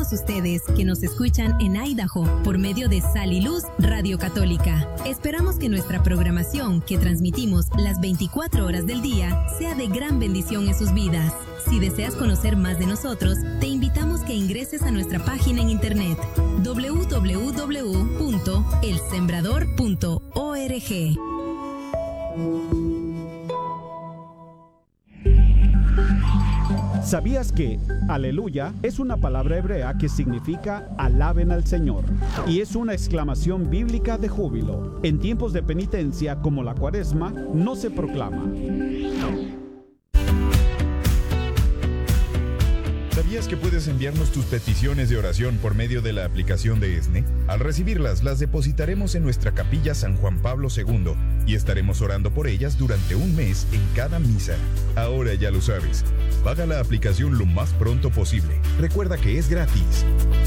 todos ustedes que nos escuchan en Idaho por medio de Sal y Luz Radio Católica. Esperamos que nuestra programación, que transmitimos las 24 horas del día, sea de gran bendición en sus vidas. Si deseas conocer más de nosotros, te invitamos que ingreses a nuestra página en internet www.elsembrador.org. ¿Sabías que aleluya es una palabra hebrea que significa alaben al Señor? Y es una exclamación bíblica de júbilo. En tiempos de penitencia como la Cuaresma, no se proclama. ¿Sabías que puedes enviarnos tus peticiones de oración por medio de la aplicación de ESNE? Al recibirlas, las depositaremos en nuestra capilla San Juan Pablo II y estaremos orando por ellas durante un mes en cada misa. Ahora ya lo sabes. Baja la aplicación lo más pronto posible. Recuerda que es gratis.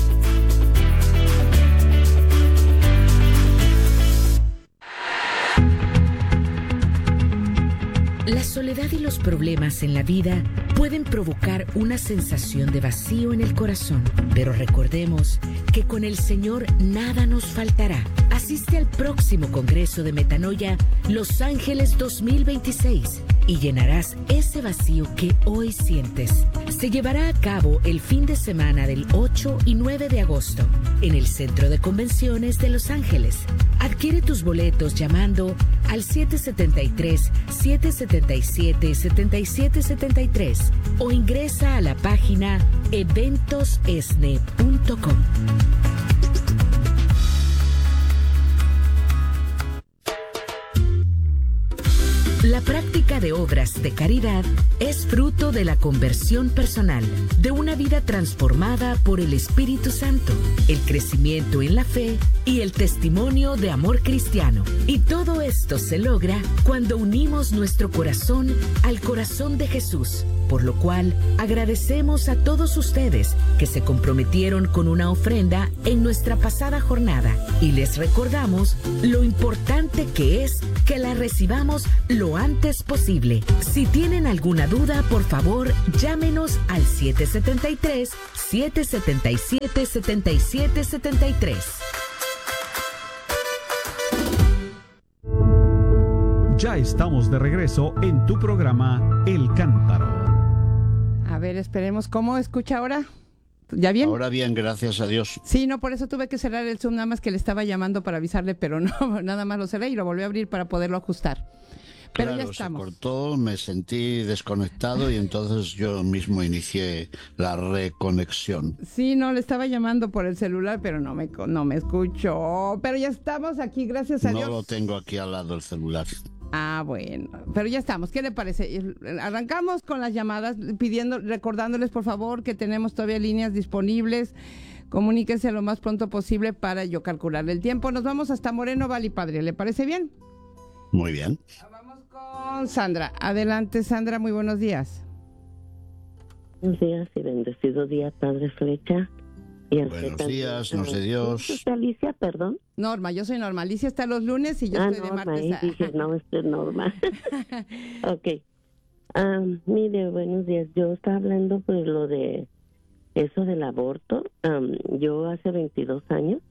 La soledad y los problemas en la vida pueden provocar una sensación de vacío en el corazón, pero recordemos que con el Señor nada nos faltará. Asiste al próximo Congreso de Metanoia Los Ángeles 2026 y llenarás ese vacío que hoy sientes. Se llevará a cabo el fin de semana del 8 y 9 de agosto en el Centro de Convenciones de Los Ángeles. Adquiere tus boletos llamando al 773-777-7773 o ingresa a la página eventosesne.com. La práctica de obras de caridad es fruto de la conversión personal, de una vida transformada por el Espíritu Santo, el crecimiento en la fe y el testimonio de amor cristiano. Y todo esto se logra cuando unimos nuestro corazón al corazón de Jesús, por lo cual agradecemos a todos ustedes que se comprometieron con una ofrenda en nuestra pasada jornada y les recordamos lo importante que es que la recibamos lo antes posible. Si tienen alguna duda, por favor, llámenos al 773-777-7773. Ya estamos de regreso en tu programa El Cántaro. A ver, esperemos. ¿Cómo escucha ahora? ¿Ya bien? Ahora bien, gracias a Dios. Sí, no, por eso tuve que cerrar el Zoom, nada más que le estaba llamando para avisarle, pero no, nada más lo cerré y lo volví a abrir para poderlo ajustar. Pero claro, ya estamos. Se cortó, me sentí desconectado y entonces yo mismo inicié la reconexión. Sí, no, le estaba llamando por el celular, pero no me escuchó. Pero ya estamos aquí, gracias a Dios. No lo tengo aquí al lado el celular. Ah, bueno, pero ya estamos. ¿Qué le parece? Arrancamos con las llamadas, recordándoles por favor que tenemos todavía líneas disponibles. Comuníquese lo más pronto posible para yo calcularle el tiempo. Nos vamos hasta Moreno Valley, padre. ¿Le parece bien? Muy bien. Vamos con Sandra. Adelante, Sandra, muy buenos días. Buenos días y bendecido día, padre Flecha. Y buenos días, no sé Dios. ¿Es Alicia, perdón? Norma, yo soy Norma. Alicia está los lunes y yo estoy Norma, de martes. Dije, no, es Norma. Ok. Mire, buenos días. Yo estaba hablando pues lo de eso del aborto. Yo hace 22 años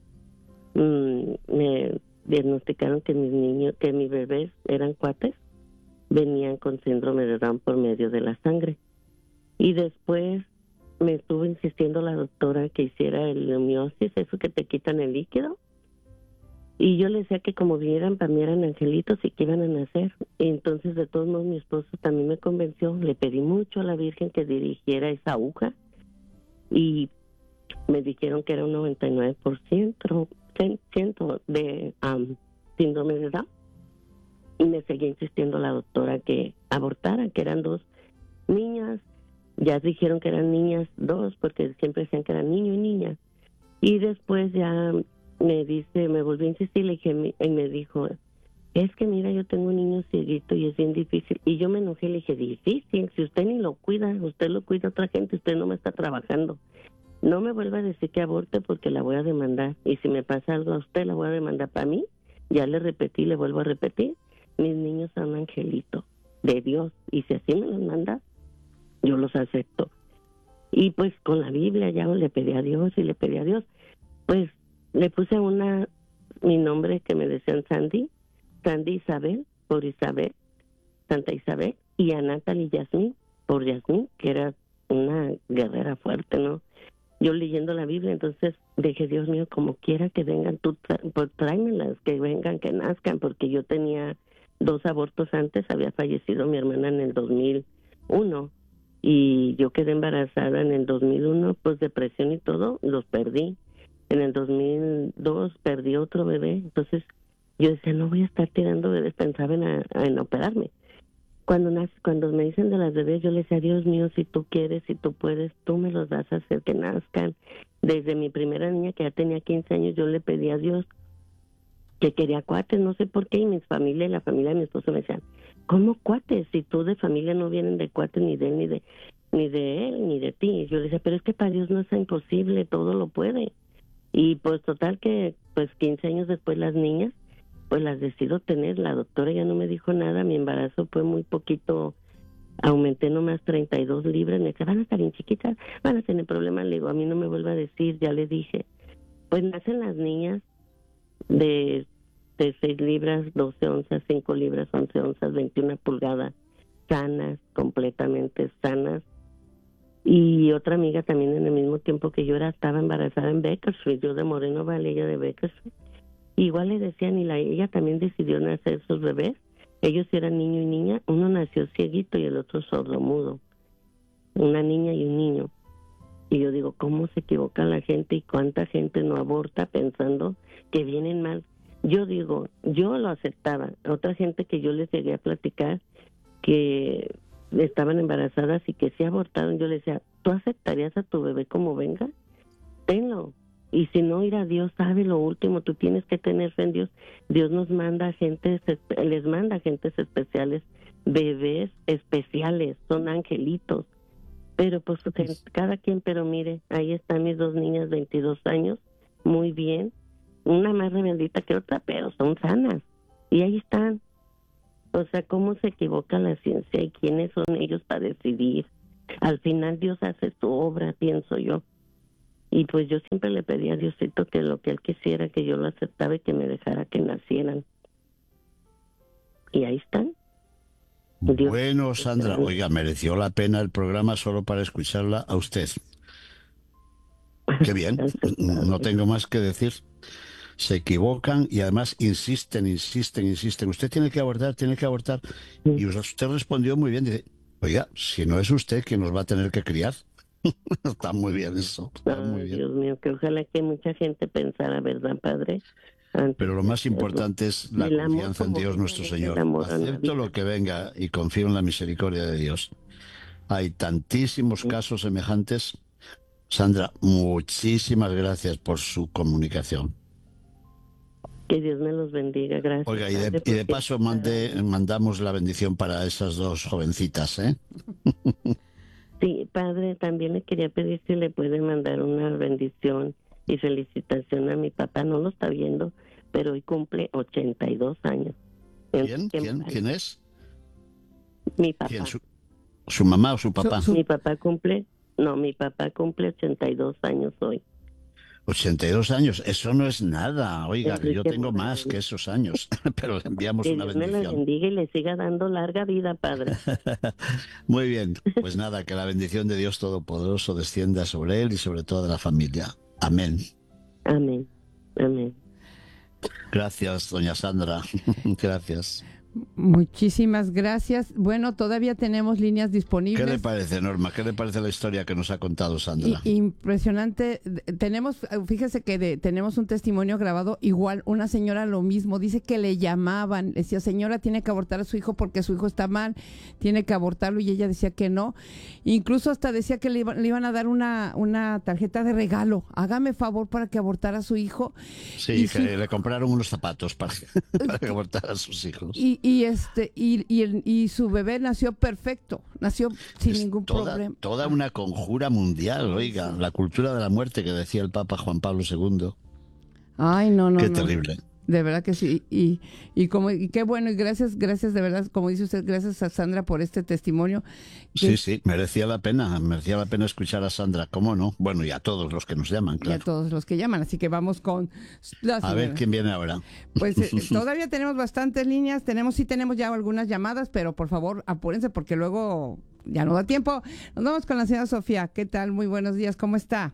me diagnosticaron que mis bebés eran cuates, venían con síndrome de Down por medio de la sangre. Y después me estuvo insistiendo la doctora que hiciera el homeosis, eso que te quitan el líquido. Y yo le decía que como vinieran para mí eran angelitos y que iban a nacer. Y entonces, de todos modos, mi esposo también me convenció. Le pedí mucho a la Virgen que dirigiera esa aguja. Y me dijeron que era un 99% de síndrome de Down. Y me seguía insistiendo la doctora que abortara, que eran 2 niñas. Ya dijeron que eran niñas 2, porque siempre decían que eran niño y niña. Y después ya me volvió a insistir y me dijo, es que mira, yo tengo un niño cieguito y es bien difícil. Y yo me enojé y le dije, difícil, si usted ni lo cuida, usted lo cuida a otra gente, usted no me está trabajando. No me vuelva a decir que aborte porque la voy a demandar. Y si me pasa algo a usted, la voy a demandar para mí. Ya le repetí, le vuelvo a repetir. Mis niños son angelitos de Dios. Y si así me los manda, yo los acepto. Y pues con la Biblia ya le pedí a Dios y le pedí a Dios. Pues le puse mi nombre que me decían Sandy Isabel, por Isabel, Santa Isabel, y a Natalie Yasmín, por Yasmín, que era una guerrera fuerte, ¿no? Yo leyendo la Biblia, entonces dije, Dios mío, como quiera que vengan, tú tráemelas, que vengan, que nazcan, porque yo tenía 2 abortos antes, había fallecido mi hermana en el 2001, y yo quedé embarazada en el 2001, pues depresión y todo, los perdí. En el 2002 perdí otro bebé, entonces yo decía, no voy a estar tirando bebés, pensaba en operarme. Cuando me dicen de las bebés, yo les decía, Dios mío, si tú quieres, si tú puedes, tú me los vas a hacer que nazcan. Desde mi primera niña, que ya tenía 15 años, yo le pedí a Dios que quería cuates, no sé por qué, y mi familia y la familia de mi esposo me decían, ¿cómo cuates? Si tú de familia no vienen de cuates ni de él, ni de él, ni de ti. Yo le decía, pero es que para Dios no es imposible, todo lo puede. Y pues total que, pues 15 años después las niñas, pues las decido tener. La doctora ya no me dijo nada, mi embarazo fue muy poquito, aumenté nomás 32 libras, me decía, van a estar bien chiquitas, van a tener problemas. Le digo, a mí no me vuelva a decir, ya le dije. Pues nacen las niñas de 6 libras, 12 onzas, 5 libras, 11 onzas, 21 pulgadas, sanas, completamente sanas. Y otra amiga también en el mismo tiempo que yo estaba embarazada en Bakersfield, yo de Moreno Valley, ella de Bakersfield. Igual le decían, ella también decidió nacer sus bebés. Ellos eran niño y niña, uno nació cieguito y el otro sordomudo. Una niña y un niño. Y yo digo, ¿cómo se equivoca la gente y cuánta gente no aborta pensando que vienen mal? Yo digo, yo lo aceptaba. Otra gente que yo les llegué a platicar que estaban embarazadas y que sí abortaron, yo les decía, ¿tú aceptarías a tu bebé como venga? Tenlo. Y si no, ir a Dios sabe lo último, tú tienes que tener fe en Dios. Dios nos manda les manda gentes especiales, bebés especiales, son angelitos. Pero pues cada quien, pero mire, ahí están mis 2 niñas, 22 años, muy bien, una más rebeldita que otra, pero son sanas. Y ahí están. O sea, ¿cómo se equivoca la ciencia y quiénes son ellos para decidir? Al final Dios hace su obra, pienso yo. Y pues yo siempre le pedí a Diosito que lo que Él quisiera, que yo lo aceptaba y que me dejara que nacieran. Y ahí están. Dios. Bueno, Sandra, oiga, mereció la pena el programa solo para escucharla a usted. Qué bien, no tengo más que decir. Se equivocan y además insisten. Usted tiene que abortar. Y usted respondió muy bien, dice, oiga, si no es usted quien nos va a tener que criar. Está muy bien eso. Está muy bien. Dios mío, que ojalá que mucha gente pensara, ¿verdad, Padre? Pero lo más importante es la confianza en Dios nuestro Señor. Acepto lo que venga y confío en la misericordia de Dios. Hay tantísimos casos semejantes. Sandra, muchísimas gracias por su comunicación. Que Dios me los bendiga, gracias. Oiga, y de paso mandamos la bendición para esas 2 jovencitas, ¿eh? Sí, Padre, también le quería pedir si le puede mandar una bendición y felicitación a mi papá. No lo está viendo, pero hoy cumple 82 años. ¿Quién es? Mi papá. ¿Quién? ¿Su mamá o su papá? Mi papá cumple 82 años hoy. 82 años, eso no es nada. Oiga, yo tengo más que esos años, pero le enviamos una bendición. Que Dios me la bendiga y le siga dando larga vida, Padre. Muy bien, pues nada, que la bendición de Dios Todopoderoso descienda sobre él y sobre toda la familia. Amén. Amén. Amén. Gracias, doña Sandra. Gracias. Muchísimas gracias. Bueno, todavía tenemos líneas disponibles. ¿Qué le parece, Norma? ¿Qué le parece la historia que nos ha contado Sandra? Impresionante. Fíjese que tenemos un testimonio grabado, igual una señora lo mismo, dice que le llamaban, decía, señora, tiene que abortar a su hijo porque su hijo está mal, tiene que abortarlo, y ella decía que no. Incluso hasta decía que le iban a dar una tarjeta de regalo, hágame favor para que abortara a su hijo. Sí, que le compraron unos zapatos para que abortara a sus hijos. Y su bebé nació perfecto, nació sin ningún problema. Toda una conjura mundial, oiga, la cultura de la muerte que decía el Papa Juan Pablo II. Ay, no. Qué terrible. De verdad que sí, y qué bueno, y gracias de verdad, como dice usted, gracias a Sandra por este testimonio. Sí, merecía la pena escuchar a Sandra, ¿cómo no? Bueno, y a todos los que nos llaman, Y a claro. todos los que llaman, así que vamos con la A ver quién viene ahora. Pues todavía tenemos bastantes líneas, tenemos ya algunas llamadas, pero por favor apúrense porque luego ya no da tiempo. Nos vamos con la señora Sofía. ¿Qué tal? Muy buenos días, ¿cómo está?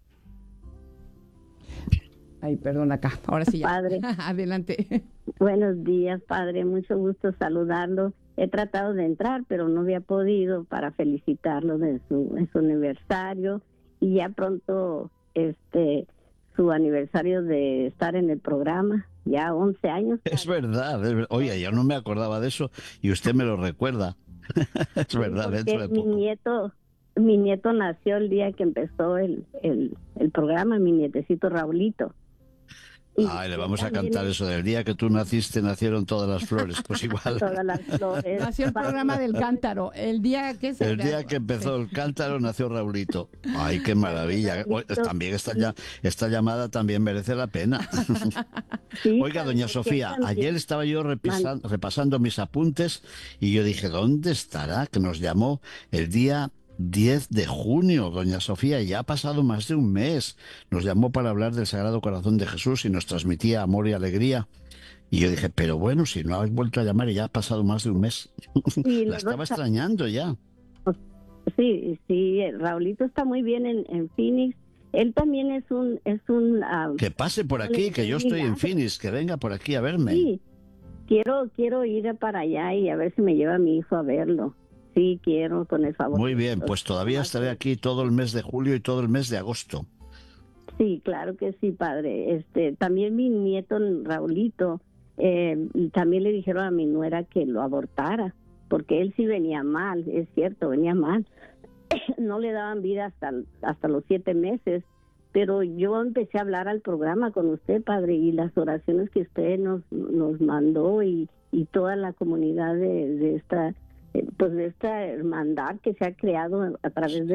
Ay, perdón, acá. Ahora sí ya. Padre. Adelante. Buenos días, padre. Mucho gusto saludarlo. He tratado de entrar, pero no había podido para felicitarlo en su aniversario y ya pronto su aniversario de estar en el programa, ya 11 años. Es verdad. Oye, yo no me acordaba de eso y usted me lo recuerda. Es verdad, dentro de poco. Mi nieto nació el día que empezó el programa, mi nietecito Raulito. Ay, le vamos a cantar eso. Del día que tú naciste, nacieron todas las flores. Pues igual. Todas las flores. Nació el programa del cántaro. El día que empezó el cántaro, nació Raulito. Ay, qué maravilla. También esta llamada también merece la pena. Sí, oiga, doña Sofía, ayer estaba yo repasando mis apuntes y yo dije, ¿dónde estará? Que nos llamó el día 10 de junio, doña Sofía, ya ha pasado más de un mes. Nos llamó para hablar del Sagrado Corazón de Jesús y nos transmitía amor y alegría. Y yo dije, pero bueno, si no habéis vuelto a llamar y ya ha pasado más de un mes. Sí, la estaba extrañando ya. Sí, Raulito está muy bien en Phoenix. Él también es un que pase por aquí, que yo estoy en Phoenix, que venga por aquí a verme. Sí, quiero ir para allá y a ver si me lleva a mi hijo a verlo. Sí, quiero, con el favor. Muy bien, pues todavía estaré aquí todo el mes de julio y todo el mes de agosto. Sí, claro que sí, padre. También mi nieto Raulito, también le dijeron a mi nuera que lo abortara, porque él sí venía mal, es cierto, venía mal. No le daban vida hasta los 7 meses, pero yo empecé a hablar al programa con usted, padre, y las oraciones que usted nos mandó y toda la comunidad de esta hermandad que se ha creado a través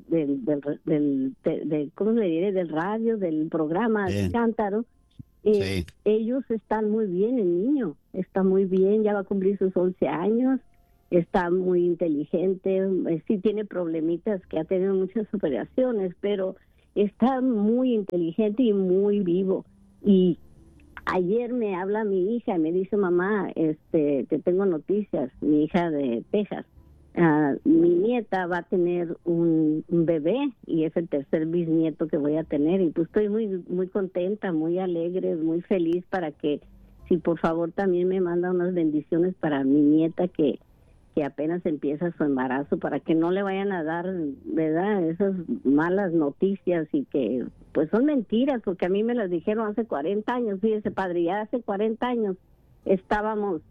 ¿cómo le diré? Del radio, del programa de Cántaro. Ellos están muy bien, el niño está muy bien, ya va a cumplir sus 11 años, está muy inteligente, sí tiene problemitas, que ha tenido muchas operaciones, pero está muy inteligente y muy vivo. Y ayer me habla mi hija y me dice, mamá, te tengo noticias, mi hija de Texas. Mi nieta va a tener un bebé y es el tercer bisnieto que voy a tener. Y pues estoy muy, muy contenta, muy alegre, muy feliz para que, si por favor también me manda unas bendiciones para mi nieta que apenas empieza su embarazo, para que no le vayan a dar, ¿verdad?, esas malas noticias y que pues son mentiras, porque a mí me las dijeron hace 40 años, fíjese, padre, ya hace 40 años estábamos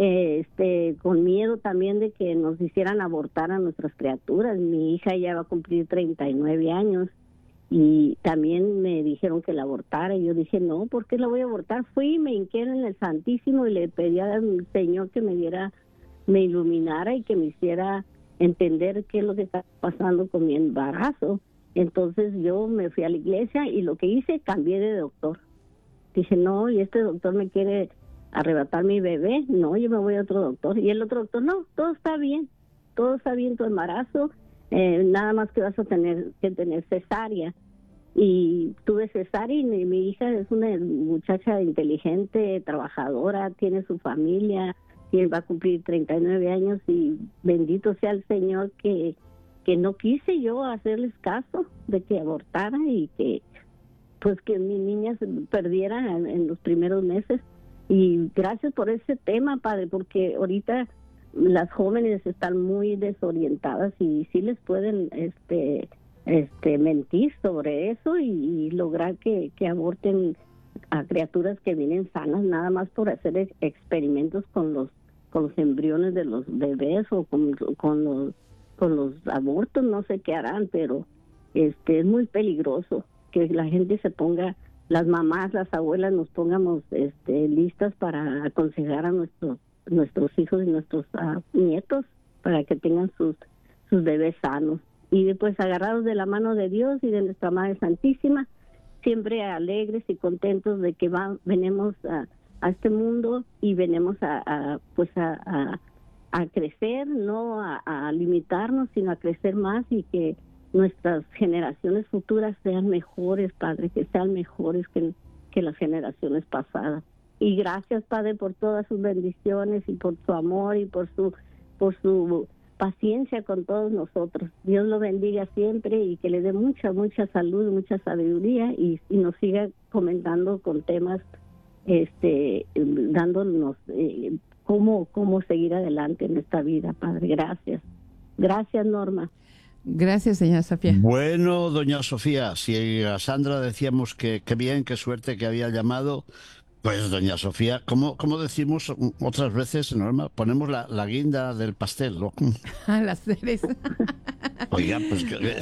con miedo también de que nos hicieran abortar a nuestras criaturas. Mi hija ya va a cumplir 39 años y también me dijeron que la abortara y yo dije, no, ¿por qué la voy a abortar? Fui y me hinqué en el Santísimo y le pedí al Señor que me iluminara y que me hiciera entender qué es lo que está pasando con mi embarazo. Entonces yo me fui a la iglesia y lo que hice, cambié de doctor. Dije, no, y este doctor me quiere arrebatar mi bebé, no, yo me voy a otro doctor. Y el otro doctor, no, todo está bien tu embarazo, nada más que vas a tener que tener cesárea. Y tuve cesárea y mi hija es una muchacha inteligente, trabajadora, tiene su familia, y él va a cumplir 39 años y bendito sea el Señor que no quise yo hacerles caso de que abortara y que pues que mi niña se perdiera en los primeros meses. Y gracias por ese tema, padre, porque ahorita las jóvenes están muy desorientadas y sí les pueden mentir sobre eso y lograr que aborten a criaturas que vienen sanas, nada más por hacer experimentos con los embriones de los bebés o con los abortos. No sé qué harán, pero es muy peligroso que la gente se ponga, las mamás, las abuelas nos pongamos listas para aconsejar a nuestros hijos y nuestros nietos para que tengan sus bebés sanos. Y después agarrados de la mano de Dios y de nuestra Madre Santísima, siempre alegres y contentos de que venimos a este mundo y venimos a crecer, no a limitarnos, sino a crecer más, y que nuestras generaciones futuras sean mejores, Padre, que sean mejores que las generaciones pasadas. Y gracias, Padre, por todas sus bendiciones y por su amor y por su paciencia con todos nosotros. Dios lo bendiga siempre y que le dé mucha salud, mucha sabiduría, y nos siga comentando con temas, dándonos cómo seguir adelante en esta vida, Padre. Gracias, Norma. Gracias, señora Sofía. Bueno, doña Sofía, si a Sandra decíamos que qué bien, qué suerte que había llamado, pues doña Sofía, ¿cómo decimos otras veces, Norma? Ponemos la guinda del pastel, ¿no? Las cerezas. Oiga, pues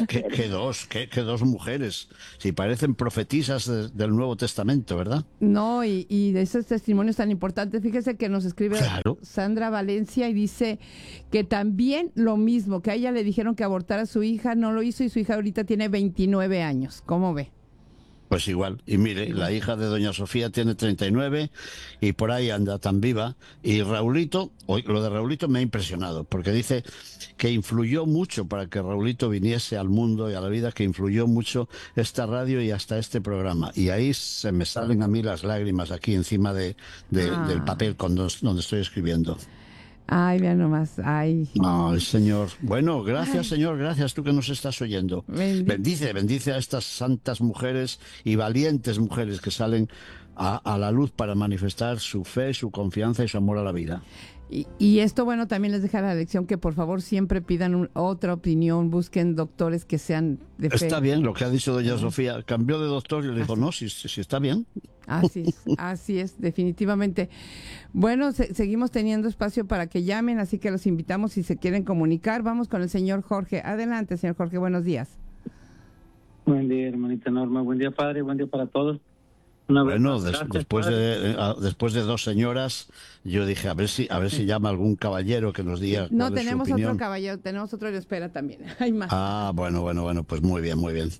que dos mujeres, si parecen profetisas del Nuevo Testamento, ¿verdad? No, y de esos testimonios tan importantes, fíjese que nos escribe Sandra Valencia y dice que también lo mismo, que a ella le dijeron que abortara a su hija, no lo hizo, y su hija ahorita tiene 29 años. ¿Cómo ve? Pues igual, y mire, la hija de doña Sofía tiene 39 y por ahí anda tan viva. Y Raulito, lo de Raulito me ha impresionado, porque dice que influyó mucho para que Raulito viniese al mundo y a la vida, que influyó mucho esta radio y hasta este programa. Y ahí se me salen a mí las lágrimas aquí encima del papel donde estoy escribiendo. Ay, vean nomás, ay. Ay, Señor. Bueno, gracias, Señor, gracias, tú que nos estás oyendo. Bendice a estas santas mujeres y valientes mujeres que salen a la luz para manifestar su fe, su confianza y su amor a la vida. Y esto, bueno, también les deja la lección que por favor siempre pidan otra opinión, busquen doctores que sean de fe. Está bien lo que ha dicho doña Sofía, cambió de doctor y le dijo, no, si está bien. Así es, definitivamente. Bueno, seguimos teniendo espacio para que llamen, así que los invitamos si se quieren comunicar. Vamos con el señor Jorge. Adelante, señor Jorge, buenos días. Buen día, hermanita Norma, buen día, padre, buen día para todos. Bueno, después de dos señoras, yo dije a ver si llama algún caballero que nos diga. No, tenemos otro caballero, tenemos otro de espera también. Hay más. Bueno, pues muy bien.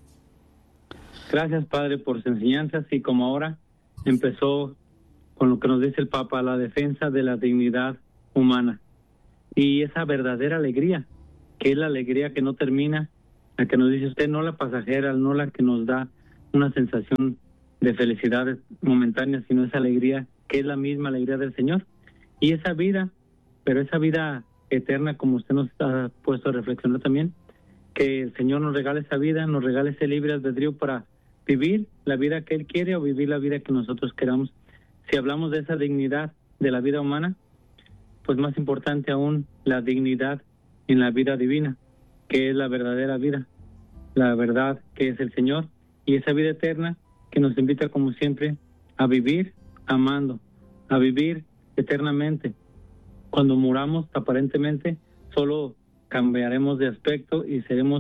Gracias, padre, por sus enseñanzas. Y como ahora empezó con lo que nos dice el Papa, la defensa de la dignidad humana y esa verdadera alegría, que es la alegría que no termina, la que nos dice usted, no la pasajera, no la que nos da una sensación de felicidad momentánea, sino esa alegría que es la misma alegría del Señor. Y esa vida, pero esa vida eterna, como usted nos ha puesto a reflexionar también, que el Señor nos regale esa vida, nos regale ese libre albedrío para vivir la vida que Él quiere o vivir la vida que nosotros queramos. Si hablamos de esa dignidad de la vida humana, pues más importante aún la dignidad en la vida divina, que es la verdadera vida, la verdad que es el Señor, y esa vida eterna que nos invita, como siempre, a vivir amando, a vivir eternamente. Cuando muramos, aparentemente, solo cambiaremos de aspecto y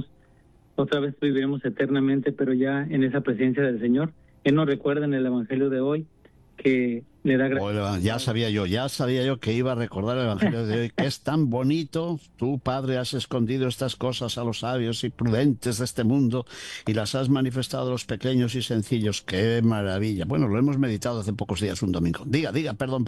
otra vez viviremos eternamente, pero ya en esa presencia del Señor. Él nos recuerda en el Evangelio de hoy que le da gracias. Ya sabía yo que iba a recordar el Evangelio de hoy, que es tan bonito. Tú, Padre, has escondido estas cosas a los sabios y prudentes de este mundo y las has manifestado a los pequeños y sencillos. ¡Qué maravilla! Bueno, lo hemos meditado hace pocos días, un domingo. Diga, perdón.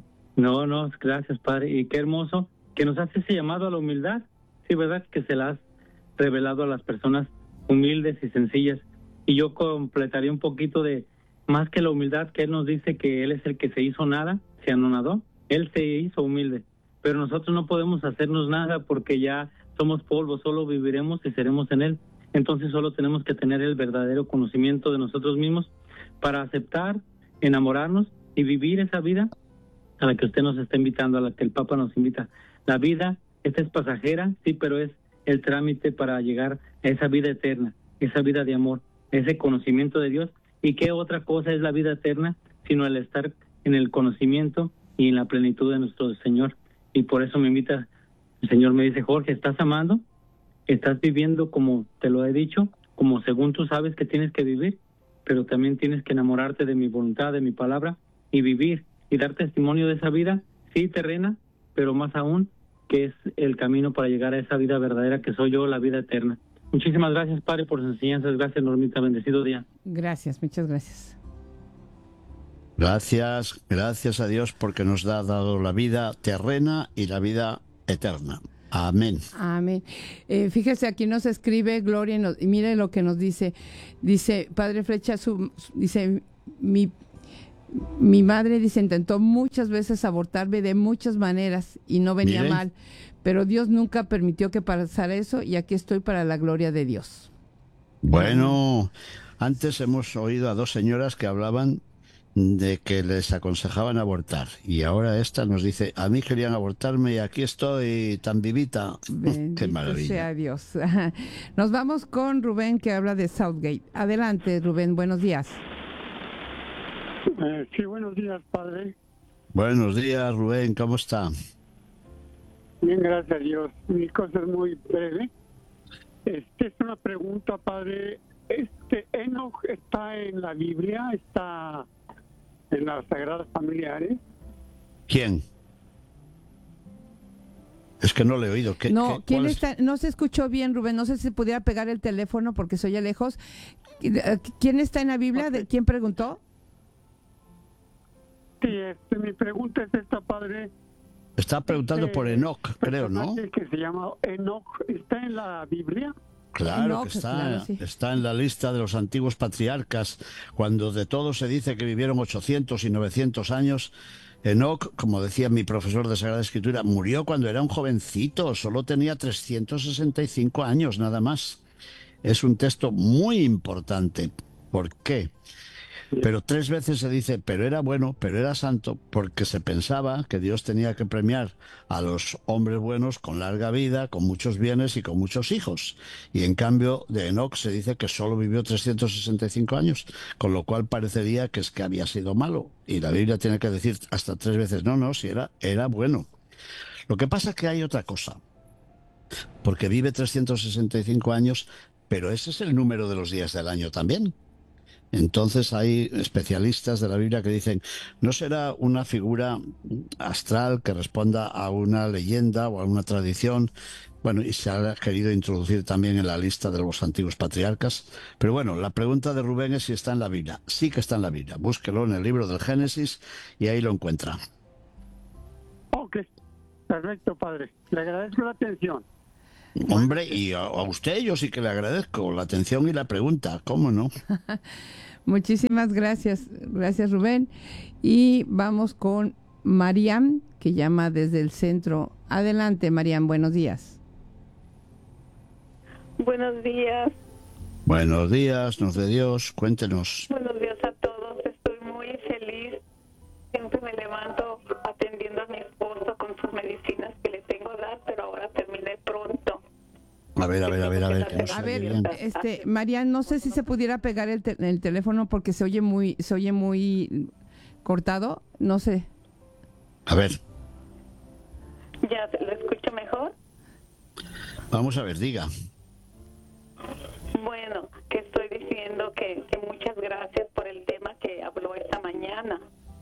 No, gracias, Padre. Y qué hermoso que nos hace ese llamado a la humildad. Sí, ¿verdad? Que se la has revelado a las personas humildes y sencillas. Y yo completaría un poquito de más que la humildad, que Él nos dice que Él es el que se hizo nada, se anonadó, Él se hizo humilde, pero nosotros no podemos hacernos nada porque ya somos polvo, solo viviremos y seremos en Él. Entonces solo tenemos que tener el verdadero conocimiento de nosotros mismos para aceptar, enamorarnos y vivir esa vida a la que usted nos está invitando, a la que el Papa nos invita. La vida, esta es pasajera, sí, pero es el trámite para llegar a esa vida eterna, esa vida de amor, ese conocimiento de Dios. ¿Y qué otra cosa es la vida eterna sino el estar en el conocimiento y en la plenitud de nuestro Señor? Y por eso me invita, el Señor me dice, Jorge, ¿estás amando? ¿Estás viviendo como te lo he dicho? Como según tú sabes que tienes que vivir, pero también tienes que enamorarte de mi voluntad, de mi palabra, y vivir y dar testimonio de esa vida, sí, terrena, pero más aún, que es el camino para llegar a esa vida verdadera que soy yo, la vida eterna. Muchísimas gracias, Padre, por sus enseñanzas. Gracias, Normita. Bendecido día. Gracias, muchas gracias. Gracias a Dios porque nos ha dado la vida terrena y la vida eterna. Amén. Amén. Fíjese, aquí nos escribe Gloria y mire lo que nos dice. Dice, Padre Flecha, dice, mi madre, dice, intentó muchas veces abortarme de muchas maneras y no venía mal, pero Dios nunca permitió que pasara eso y aquí estoy para la gloria de Dios. Bueno, antes hemos oído a dos señoras que hablaban de que les aconsejaban abortar y ahora esta nos dice, a mí querían abortarme y aquí estoy tan vivita. Qué maravilla. Sea Dios. Nos vamos con Rubén, que habla de Southgate. Adelante, Rubén, buenos días. Sí, buenos días, padre. Buenos días, Rubén, ¿cómo está? Bien, gracias a Dios. Mi cosa es muy breve. Es una pregunta, padre. ¿Enoch está en la Biblia? ¿Está en las Sagradas Familiares? ¿Quién? Es que no le he oído. ¿Quién está? No se escuchó bien, Rubén. No sé si pudiera pegar el teléfono porque se oye lejos. ¿Quién está en la Biblia? Okay. ¿Quién preguntó? Sí, mi pregunta es esta, padre. Está preguntando por Enoch, creo, ¿no? Que se llama Enoch, ¿está en la Biblia? Claro Enoch, que está, claro, sí. Está en la lista de los antiguos patriarcas. Cuando de todos se dice que vivieron 800 y 900 años, Enoch, como decía mi profesor de Sagrada Escritura, murió cuando era un jovencito, solo tenía 365 años, nada más. Es un texto muy importante. ¿Por qué? Pero 3 veces se dice, pero era bueno, pero era santo, porque se pensaba que Dios tenía que premiar a los hombres buenos con larga vida, con muchos bienes y con muchos hijos. Y en cambio de Enoch se dice que solo vivió 365 años, con lo cual parecería que es que había sido malo. Y la Biblia tiene que decir hasta 3 veces, no, si era bueno. Lo que pasa es que hay otra cosa, porque vive 365 años, pero ese es el número de los días del año también. Entonces hay especialistas de la Biblia que dicen, ¿no será una figura astral que responda a una leyenda o a una tradición? Bueno, y se ha querido introducir también en la lista de los antiguos patriarcas. Pero bueno, la pregunta de Rubén es si está en la Biblia. Sí que está en la Biblia. Búsquelo en el libro del Génesis y ahí lo encuentra. Ok, perfecto, padre. Le agradezco la atención. Hombre, y a usted yo sí que le agradezco la atención y la pregunta, ¿cómo no? Muchísimas gracias, gracias Rubén. Y vamos con Mariam, que llama desde el centro. Adelante, Mariam, buenos días. Buenos días. Buenos días, nos de Dios, cuéntenos. Buenos días a todos, estoy muy feliz. Siempre me levanto atendiendo a mi esposo con sus medicinas que le tengo que dar, pero ahora terminé pronto. A ver, que no se oye bien. Marian, no sé si se pudiera pegar el teléfono porque se oye muy cortado, no sé. A ver. ¿Ya lo escucho mejor? Vamos a ver, diga. Bueno, que estoy diciendo que muchas gracias por el tema que habló esta mañana.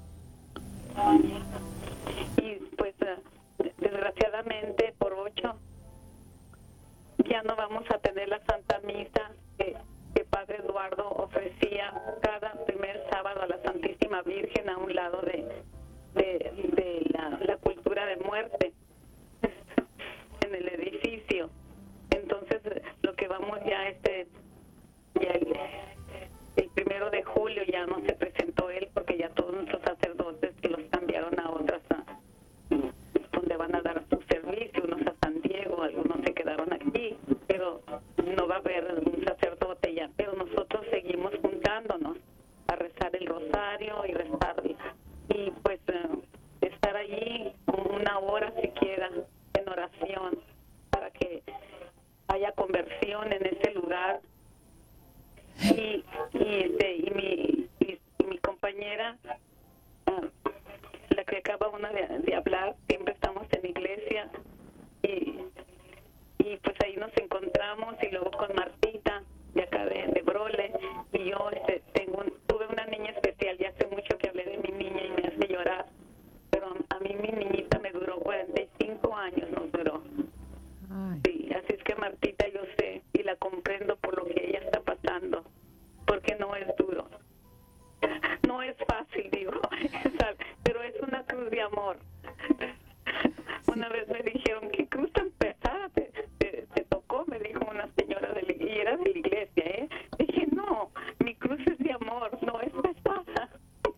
Y pues desgraciadamente por 8 ya no vamos a tener la Santa Misa que Padre Eduardo ofrecía cada primer sábado a la Santísima Virgen a un lado de la cultura de muerte en el edificio. Entonces lo que vamos ya el 1 de julio ya no se presentó él porque ya todos nuestros sacerdotes que los cambiaron a otras donde van a dar su servicio, unos a San Diego, algunos se quedaron aquí, pero no va a haber un sacerdote ya, pero nosotros seguimos juntándonos a rezar el rosario y rezar y pues estar allí una hora siquiera en oración para que haya conversión en ese lugar. Y mi compañera, la que acaba de hablar, siempre estamos en iglesia y pues ahí nos encontramos y luego con Martita de acá de Brole y yo tuve una niña especial, ya hace mucho que hablé de mi niña y me hace llorar, pero a mí mi niñita me duró 45 años, nos duró. Sí, así es que Martita yo sé y la acompaño amor. Una vez me dijeron, ¿qué cruz tan pesada te tocó? Me dijo una señora y era de la iglesia, ¿eh? Dije, no, mi cruz es de amor, no es pesada.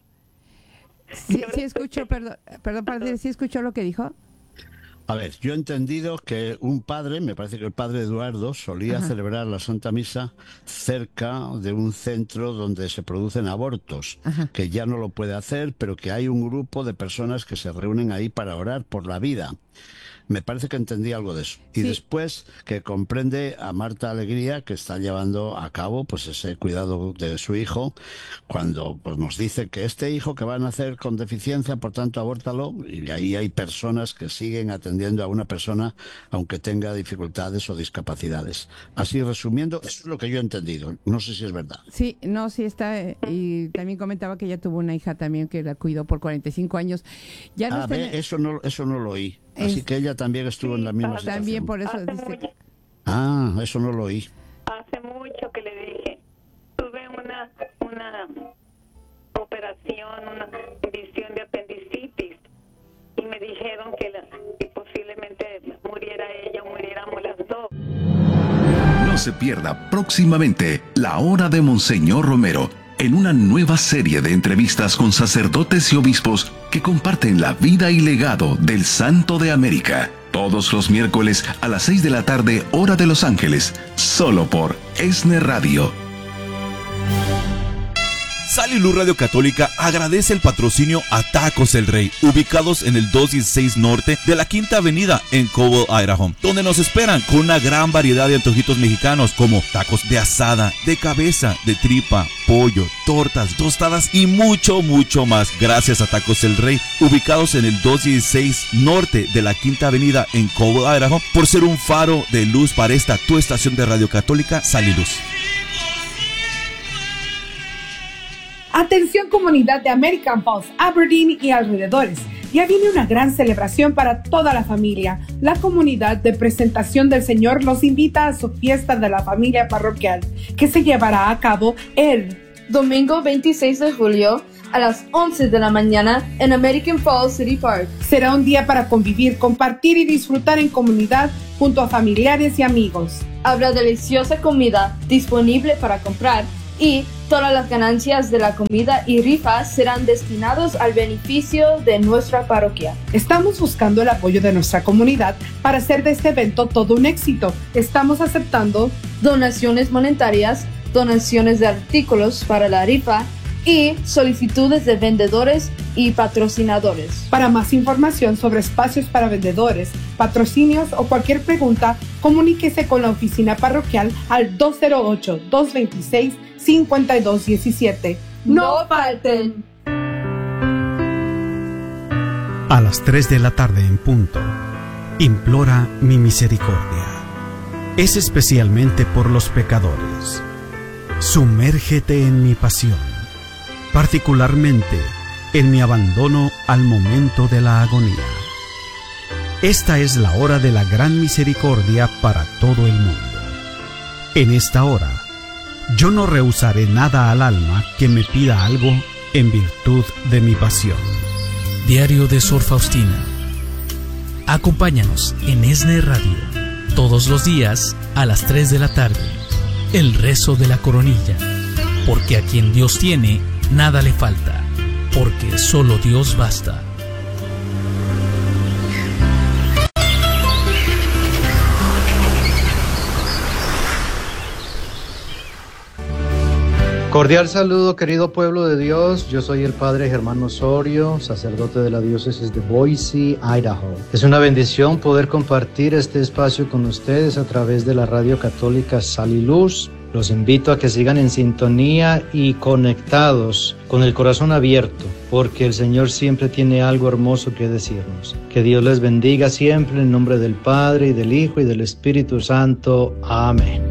Sí escuchó, perdón, padre, ¿sí escuchó lo que dijo? A ver, yo he entendido que un padre, me parece que el padre Eduardo, solía celebrar la Santa Misa cerca de un centro donde se producen abortos, que ya no lo puede hacer, pero que hay un grupo de personas que se reúnen ahí para orar por la vida. Me parece que entendí algo de eso. Y después que comprende a Marta Alegría, que está llevando a cabo pues ese cuidado de su hijo, cuando pues nos dice que este hijo que va a nacer con deficiencia, por tanto abórtalo, y ahí hay personas que siguen atendiendo a una persona aunque tenga dificultades o discapacidades. Así resumiendo, eso es lo que yo he entendido. No sé si es verdad. Sí, no, sí está. Y también comentaba que ella tuvo una hija también que la cuidó por 45 años. Ya no eso no lo oí. Así que ella también estuvo en la misma situación. También por eso dice. Eso no lo oí. Hace mucho que le dije, tuve una operación, una visión de apendicitis, y me dijeron que posiblemente muriera ella o muriéramos las dos. No se pierda próximamente La Hora de Monseñor Romero, en una nueva serie de entrevistas con sacerdotes y obispos que comparten la vida y legado del Santo de América. Todos los miércoles a las 6 de la tarde, hora de Los Ángeles, solo por ESNE Radio. Sal y Luz Radio Católica agradece el patrocinio a Tacos El Rey, ubicados en el 216 Norte de la Quinta Avenida en Cobble, Idaho, donde nos esperan con una gran variedad de antojitos mexicanos como tacos de asada, de cabeza, de tripa, pollo, tortas, tostadas y mucho, mucho más. Gracias a Tacos El Rey, ubicados en el 216 Norte de la Quinta Avenida en Cobble, Idaho, por ser un faro de luz para esta tu estación de Radio Católica, Sal y Luz. Atención comunidad de American Falls, Aberdeen y alrededores. Ya viene una gran celebración para toda la familia. La comunidad de Presentación del Señor los invita a su fiesta de la familia parroquial, que se llevará a cabo el domingo 26 de julio a las 11 de la mañana en American Falls City Park. Será un día para convivir, compartir y disfrutar en comunidad junto a familiares y amigos. Habrá deliciosa comida disponible para comprar y todas las ganancias de la comida y rifas serán destinados al beneficio de nuestra parroquia. Estamos buscando el apoyo de nuestra comunidad para hacer de este evento todo un éxito. Estamos aceptando donaciones monetarias, donaciones de artículos para la rifa y solicitudes de vendedores y patrocinadores. Para más información sobre espacios para vendedores, patrocinios o cualquier pregunta, comuníquese con la oficina parroquial al 208-226-5217. ¡No falten! A las 3 de la tarde en punto, implora mi misericordia. Es especialmente por los pecadores. Sumérgete en mi pasión, particularmente en mi abandono al momento de la agonía. Esta es la hora de la gran misericordia para todo el mundo. En esta hora, yo no rehusaré nada al alma que me pida algo en virtud de mi pasión. Diario de Sor Faustina. Acompáñanos en ESNE Radio todos los días a las 3 de la tarde. El rezo de la coronilla. Porque a quien Dios tiene, nada le falta. Porque solo Dios basta. Cordial saludo, querido pueblo de Dios. Yo soy el Padre Germán Osorio, sacerdote de la diócesis de Boise, Idaho. Es una bendición poder compartir este espacio con ustedes a través de la radio católica Sal y Luz. Los invito a que sigan en sintonía y conectados con el corazón abierto, porque el Señor siempre tiene algo hermoso que decirnos. Que Dios les bendiga siempre en nombre del Padre y del Hijo y del Espíritu Santo. Amén.